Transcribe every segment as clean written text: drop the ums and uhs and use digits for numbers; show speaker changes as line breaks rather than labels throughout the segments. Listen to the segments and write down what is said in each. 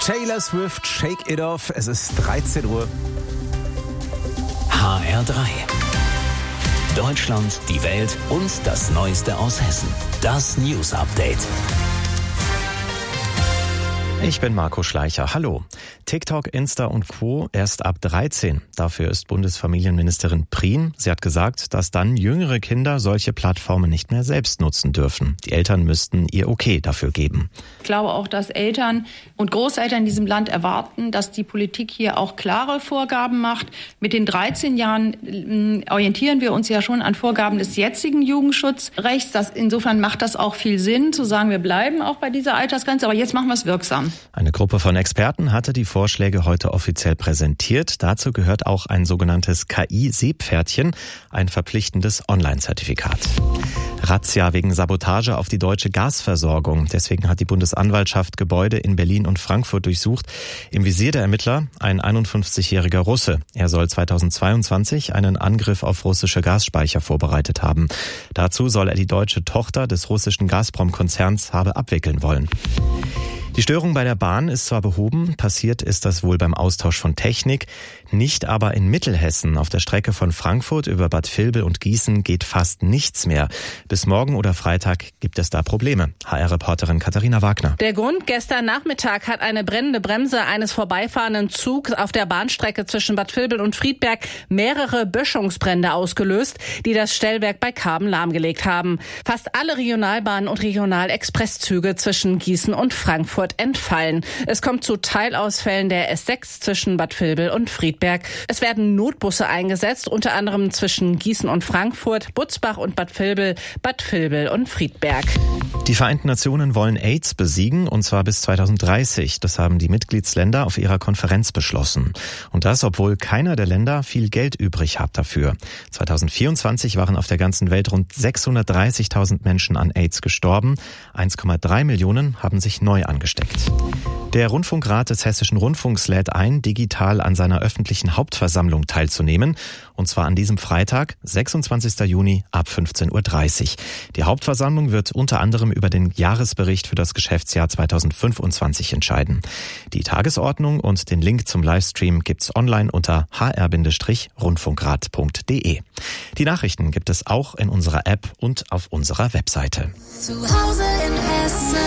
Taylor Swift, Shake It Off. Es ist 13 Uhr.
HR3. Deutschland, die Welt und das Neueste aus Hessen. Das News Update.
Ich bin Marco Schleicher. Hallo. TikTok, Insta und Co. erst ab 13. Dafür ist Bundesfamilienministerin Prien. Sie hat gesagt, dass dann jüngere Kinder solche Plattformen nicht mehr selbst nutzen dürfen. Die Eltern müssten ihr Okay dafür geben.
Ich glaube auch, dass Eltern und Großeltern in diesem Land erwarten, dass die Politik hier auch klare Vorgaben macht. Mit den 13 Jahren orientieren wir uns ja schon an Vorgaben des jetzigen Jugendschutzrechts. Insofern macht das auch viel Sinn, zu sagen, wir bleiben auch bei dieser Altersgrenze. Aber jetzt machen wir es wirksam.
Eine Gruppe von Experten hatte die Vorschläge heute offiziell präsentiert. Dazu gehört auch ein sogenanntes KI-Seepferdchen, ein verpflichtendes Online-Zertifikat. Razzia wegen Sabotage auf die deutsche Gasversorgung. Deswegen hat die Bundesanwaltschaft Gebäude in Berlin und Frankfurt durchsucht. Im Visier der Ermittler ein 51-jähriger Russe. Er soll 2022 einen Angriff auf russische Gasspeicher vorbereitet haben. Dazu soll er die deutsche Tochter des russischen Gazprom-Konzerns habe abwickeln wollen. Die Störung bei der Bahn ist zwar behoben, passiert ist das wohl beim Austausch von Technik, nicht aber in Mittelhessen. Auf der Strecke von Frankfurt über Bad Vilbel und Gießen geht fast nichts mehr. Bis morgen oder Freitag gibt es da Probleme. HR-Reporterin Katharina Wagner.
Der Grund: Gestern Nachmittag hat eine brennende Bremse eines vorbeifahrenden Zugs auf der Bahnstrecke zwischen Bad Vilbel und Friedberg mehrere Böschungsbrände ausgelöst, die das Stellwerk bei Karben lahmgelegt haben. Fast alle Regionalbahnen und Regionalexpresszüge zwischen Gießen und Frankfurt entfallen. Es kommt zu Teilausfällen der S6 zwischen Bad Vilbel und Friedberg. Es werden Notbusse eingesetzt, unter anderem zwischen Gießen und Frankfurt, Butzbach und Bad Vilbel und Friedberg.
Die Vereinten Nationen wollen AIDS besiegen, und zwar bis 2030. Das haben die Mitgliedsländer auf ihrer Konferenz beschlossen. Und das, obwohl keiner der Länder viel Geld übrig hat dafür. 2024 waren auf der ganzen Welt rund 630.000 Menschen an AIDS gestorben. 1,3 Millionen haben sich neu angesteckt. Der Rundfunkrat des Hessischen Rundfunks lädt ein, digital an seiner öffentlichen Hauptversammlung teilzunehmen. Und zwar an diesem Freitag, 26. Juni ab 15.30 Uhr. Die Hauptversammlung wird unter anderem über den Jahresbericht für das Geschäftsjahr 2025 entscheiden. Die Tagesordnung und den Link zum Livestream gibt's online unter hr-rundfunkrat.de. Die Nachrichten gibt es auch in unserer App und auf unserer Webseite.
Zu Hause in Hessen.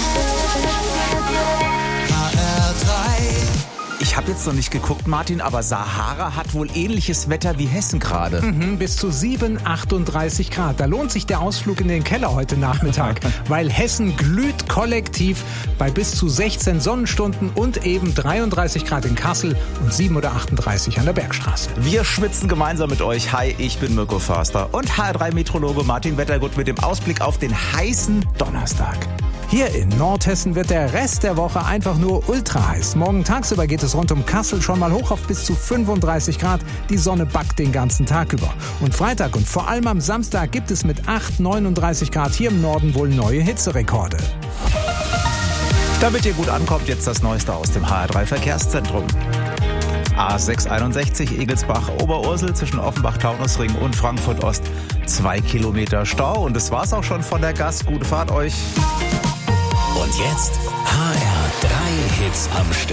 Ich habe jetzt noch nicht geguckt, Martin, aber Sahara hat wohl ähnliches Wetter wie Hessen gerade.
Bis zu 38 Grad. Da lohnt sich der Ausflug in den Keller heute Nachmittag, weil Hessen glüht kollektiv bei bis zu 16 Sonnenstunden und eben 33 Grad in Kassel und 7 oder 38 an der Bergstraße.
Wir schwitzen gemeinsam mit euch. Hi, ich bin Mirko Förster und HR3-Meteorologe Martin Wettergut mit dem Ausblick auf den heißen Donnerstag.
Hier in Nordhessen wird der Rest der Woche einfach nur ultra heiß. Morgen tagsüber geht es rund um Kassel schon mal hoch auf bis zu 35 Grad. Die Sonne backt den ganzen Tag über. Und Freitag und vor allem am Samstag gibt es mit 39 Grad hier im Norden wohl neue Hitzerekorde.
Damit ihr gut ankommt, jetzt das Neueste aus dem HR3-Verkehrszentrum. A661 Egelsbach-Oberursel zwischen Offenbach-Taunusring und Frankfurt-Ost. 2 Kilometer Stau, und das war's auch schon von der Gast. Gute Fahrt euch.
Und jetzt HR3 Hits am Stück.